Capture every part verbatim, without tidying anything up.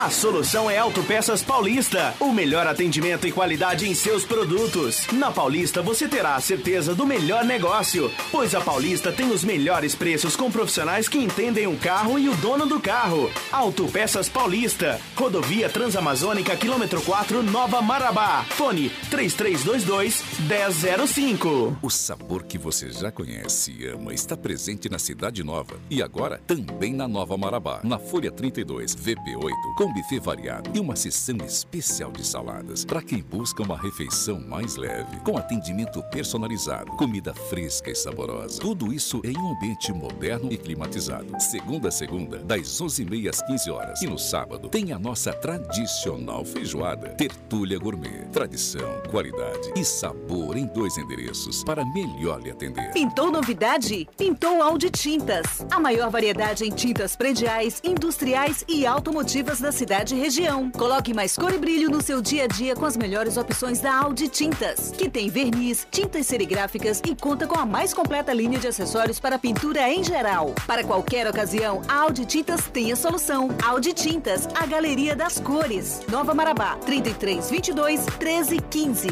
A solução é Autopeças Paulista, o melhor atendimento e qualidade em seus produtos. Na Paulista você terá a certeza do melhor negócio, pois a Paulista tem os melhores preços com profissionais que entendem o carro e o dono do carro. Autopeças Paulista, Rodovia Transamazônica, quilômetro quatro, Nova Marabá. Fone três três dois dois, um zero zero cinco. O sabor que você já conhece e ama está presente na Cidade Nova e agora também na Nova Marabá, na Folha trinta e dois, V P oito, com buffet variado e uma seção especial de saladas para quem busca uma refeição mais leve, com atendimento personalizado, comida fresca e saborosa. Tudo isso em um ambiente moderno e climatizado. Segunda a segunda, das onze e meia às quinze horas. E no sábado tem a nossa tradicional feijoada. Tertúlia Gourmet. Tradição, qualidade e sabor em dois endereços para melhor lhe atender. Pintou novidade? Pintou Audi Tintas. A maior variedade em tintas prediais, industriais e automotivas da cidade e região. Coloque mais cor e brilho no seu dia a dia com as melhores opções da Audi Tintas, que tem verniz, tintas serigráficas e conta com a mais completa linha de acessórios para pintura em geral. Para qualquer ocasião, a Audi Tintas tem a solução. Audi Tintas, a galeria das cores. Nova Marabá, trinta e três, vinte e dois, treze, quinze.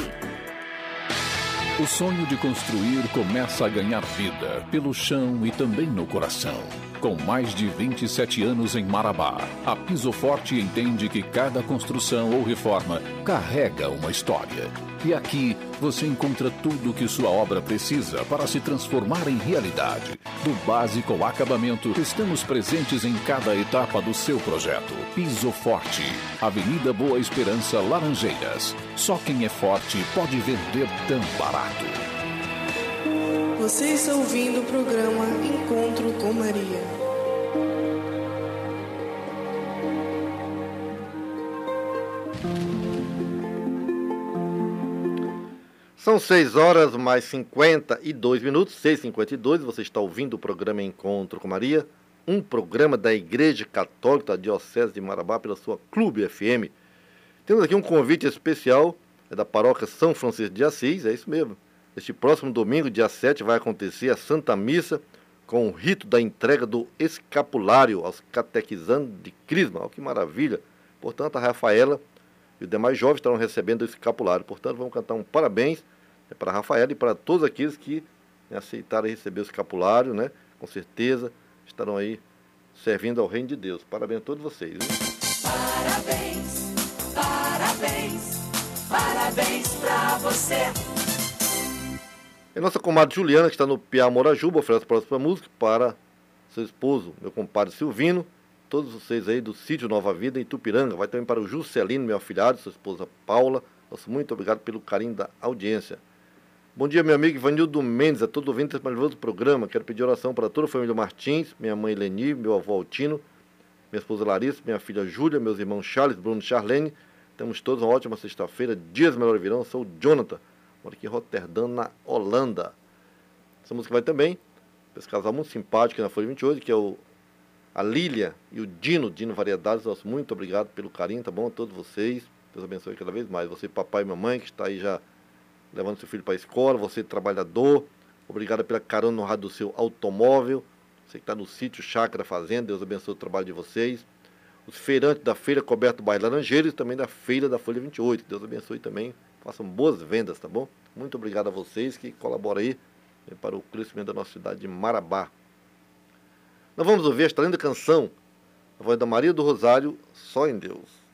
O sonho de construir começa a ganhar vida pelo chão e também no coração. Com mais de vinte e sete anos em Marabá, a Piso Forte entende que cada construção ou reforma carrega uma história. E aqui você encontra tudo o que sua obra precisa para se transformar em realidade. Do básico ao acabamento, estamos presentes em cada etapa do seu projeto. Piso Forte, Avenida Boa Esperança, Laranjeiras. Só quem é forte pode vender tão barato. Você está ouvindo o programa Encontro com Maria. São seis horas mais cinquenta e dois minutos, seis e cinquenta e dois. Você está ouvindo o programa Encontro com Maria, um programa da Igreja Católica da Diocese de Marabá pela sua Clube F M. Temos aqui um convite especial, é da Paróquia São Francisco de Assis, é isso mesmo. Este próximo domingo, dia sete, vai acontecer a Santa Missa com o rito da entrega do escapulário aos catequizandos de Crisma. Olha que maravilha! Portanto, a Rafaela e os demais jovens estarão recebendo o escapulário. Portanto, vamos cantar um parabéns, né, para a Rafaela e para todos aqueles que, né, aceitaram receber o escapulário, né? Com certeza estarão aí servindo ao reino de Deus. Parabéns a todos vocês. Viu? Parabéns, parabéns, parabéns para você. E nossa comadre Juliana, que está no Piá Morajuba, oferece a próxima música para seu esposo, meu compadre Silvino, todos vocês aí do sítio Nova Vida, em Tupiranga. Vai também para o Juscelino, meu afilhado, sua esposa Paula. Nosso muito obrigado pelo carinho da audiência. Bom dia, meu amigo Ivanildo Mendes, a todo ouvinte desse maravilhoso programa. Quero pedir oração para toda a família Martins, minha mãe Leni, meu avô Altino, minha esposa Larissa, minha filha Júlia, meus irmãos Charles, Bruno e Charlene. Temos todos uma ótima sexta-feira, dias melhor virão. Sou o Jonathan, moro aqui em Roterdã, na Holanda. Essa música vai também para esse casal muito simpático na Folha vinte e oito, que é o, a Lília e o Dino, Dino Variedades. Nosso muito obrigado pelo carinho, tá bom? A todos vocês. Deus abençoe cada vez mais. Você, papai e mamãe, que está aí já levando seu filho para a escola. Você, trabalhador, obrigado pela carona no rádio do seu automóvel. Você que está no sítio, chácara, fazenda, Deus abençoe o trabalho de vocês. Os feirantes da Feira Coberto Bairro Laranjeiras e também da Feira da Folha vinte e oito. Deus abençoe também. Façam boas vendas, tá bom? Muito obrigado a vocês que colaboram aí, né, para o crescimento da nossa cidade de Marabá. Nós vamos ouvir esta linda canção, a voz da Maria do Rosário, Só em Deus.